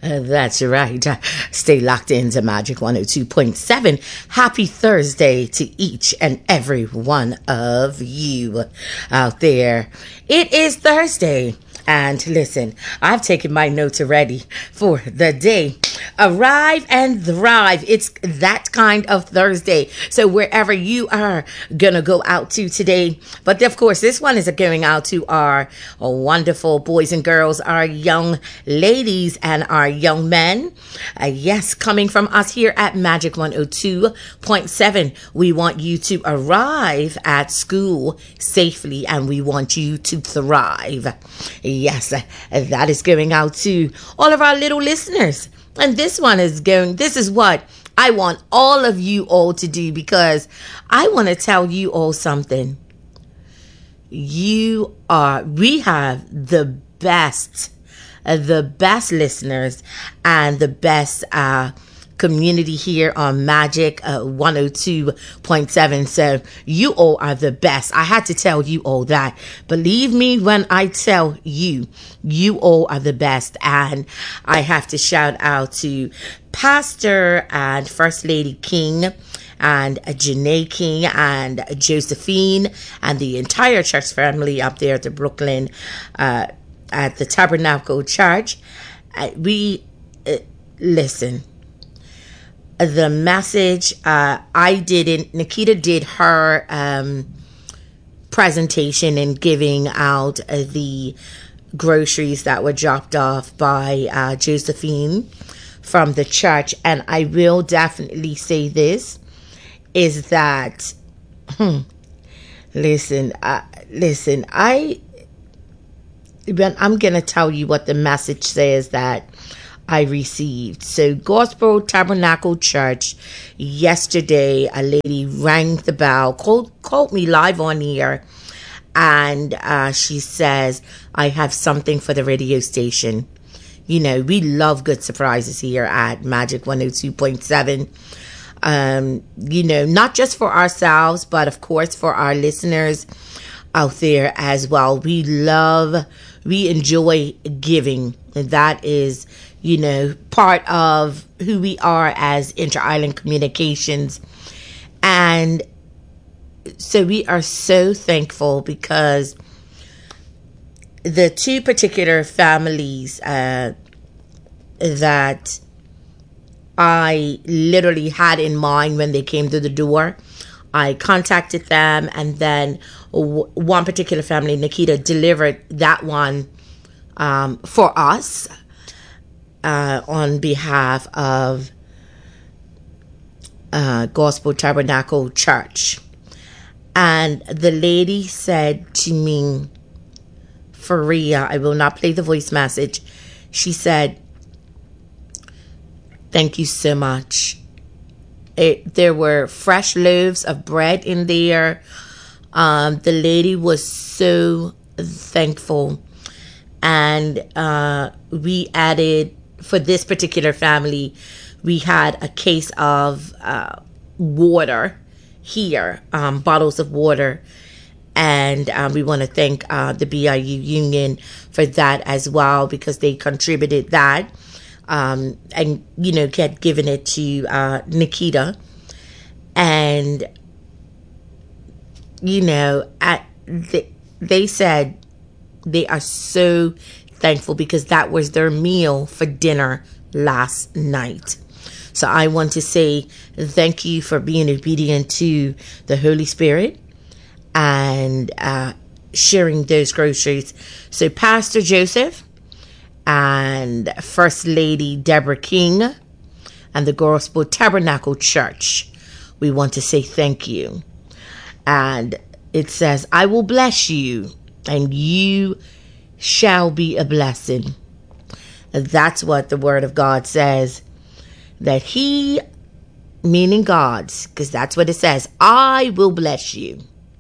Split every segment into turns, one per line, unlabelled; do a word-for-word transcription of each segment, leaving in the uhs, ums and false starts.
Uh, That's right. Uh, Stay locked into Magic one oh two point seven. Happy Thursday to each and every one of you out there. It is Thursday. And listen, I've taken my notes already for the day. Arrive and thrive. It's that kind of Thursday. So wherever you are gonna go out to today, but of course this one is going out to our wonderful boys and girls, our young ladies and our young men. Uh, yes, coming from us here at Magic one oh two point seven, we want you to arrive at school safely and we want you to thrive. Yes, that is going out to all of our little listeners. And this one is going, this is what I want all of you all to do, because I want to tell you all something. You are, we have the best, uh, the best listeners and the best uh community here on Magic uh, one oh two point seven. So you all are the best. I had to tell you all that. Believe me when I tell you, you all are the best. And I have to shout out to Pastor and First Lady King and Janae King and Josephine and the entire church family up there at the Brooklyn uh, at the Tabernacle Church. Uh, we uh, listen. The message, uh, I didn't, Nikita did her um, presentation and giving out uh, the groceries that were dropped off by uh, Josephine from the church. And I will definitely say this, is that, hmm, listen, uh, listen, I, I'm going to tell you what the message says that I received. So Gospel Tabernacle Church, yesterday a lady rang the bell, called, called me live on here, and uh, she says, I have something for the radio station. You know, we love good surprises here at Magic one oh two point seven. Um, you know, not just for ourselves, but of course for our listeners out there as well. We love, we enjoy giving. And that is, you know, part of who we are as Inter-Island Communications. And so we are so thankful because the two particular families uh, that I literally had in mind when they came to the door, I contacted them, and then w- one particular family, Nikita, delivered that one um, for us. Uh, on behalf of uh, Gospel Tabernacle Church. And the lady said to me, Faria, I will not play the voice message. She said, thank you so much. It, there were fresh loaves of bread in there. Um, the lady was so thankful. And uh, we added, for this particular family, we had a case of uh, water here, um, bottles of water. And um, we want to thank uh, the B I U Union for that as well, because they contributed that. Um, and, you know, had given it to uh, Nikita. And, you know, at the, they said they are so thankful because that was their meal for dinner last night. So I want to say thank you for being obedient to the Holy Spirit and uh, sharing those groceries. So Pastor Joseph and First Lady Deborah King and the Gospel Tabernacle Church, we want to say thank you. And it says, I will bless you and you shall be a blessing. That's what the word of God says, that he, meaning God's, because that's what it says, I will bless you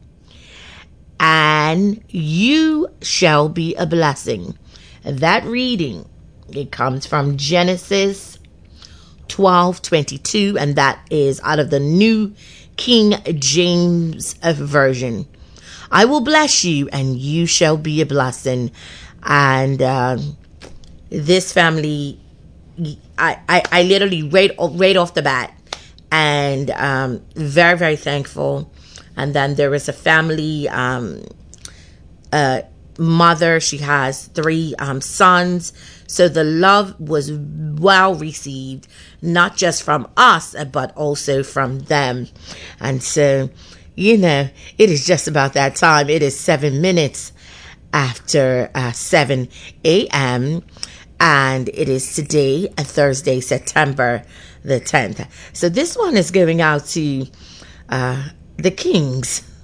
and you shall be a blessing. That reading, it comes from Genesis twelve twenty-two, and that is out of the New King James Version. I will bless you and you shall be a blessing. And uh, this family I, I, I literally right, right off the bat, and um, very, very thankful. And then there is a family, um, uh, mother. She has three um, sons. So the love was well received, not just from us, but also from them. And so, you know, it is just about that time. It is seven minutes after uh, seven a.m. And it is today, a Thursday, September the tenth. So this one is going out to uh, the Kings.